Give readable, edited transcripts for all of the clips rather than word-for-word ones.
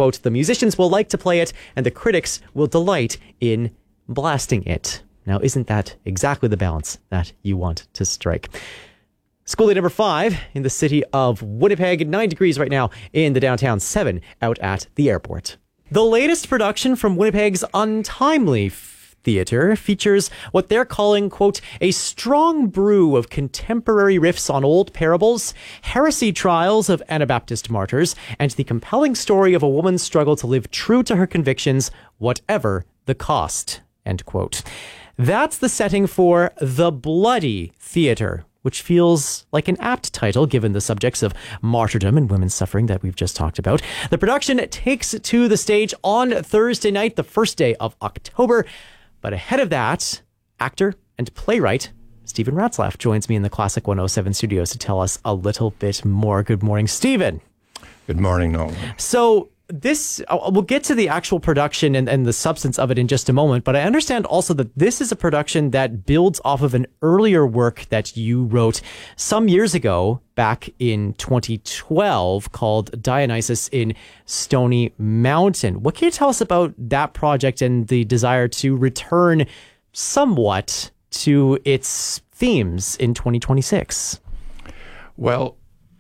quote, the musicians will like to play it and the critics will delight in blasting it. Now, isn't that exactly the balance that you want to strike? School day number 5 in the city of Winnipeg, 9 degrees right now in the downtown, 7 out at the airport. The latest production from Winnipeg's Untimely Theatre features what they're calling, quote, a strong brew of contemporary riffs on old parables, heresy trials of Anabaptist martyrs, and the compelling story of a woman's struggle to live true to her convictions, whatever the cost, end quote. That's the setting for The Bloody Theatre, which feels like an apt title given the subjects of martyrdom and women's suffering that we've just talked about. The production takes to the stage on Thursday night, the first day of October. But ahead of that, actor and playwright Stephen Ratzlaff joins me in the Classic 107 studios to tell us a little bit more. Good morning, Stephen. Good morning, Nolan. So we'll get to the actual production and the substance of it in just a moment, but I understand also that this is a production that builds off of an earlier work that you wrote some years ago, back in 2012, called Dionysus in Stony Mountain. What can you tell us about that project and the desire to return somewhat to its themes in 2026? Well,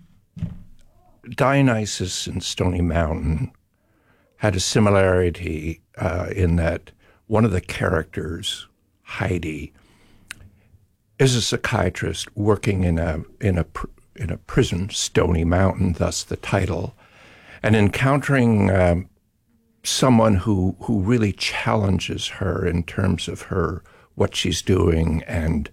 Dionysus in Stony Mountain had a similarity in that one of the characters, Heidi, is a psychiatrist working in a prison, Stony Mountain, thus the title, and encountering someone who really challenges her in terms of what she's doing and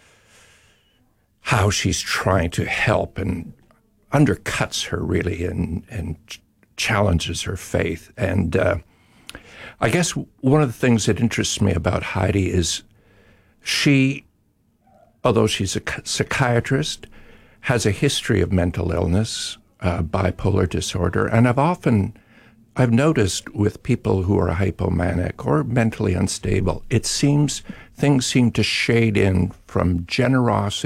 how she's trying to help and undercuts her really and challenges her faith. And I guess one of the things that interests me about Heidi is she, although she's a psychiatrist, has a history of mental illness, bipolar disorder. And I've noticed with people who are hypomanic or mentally unstable, things seem to shade in from generosity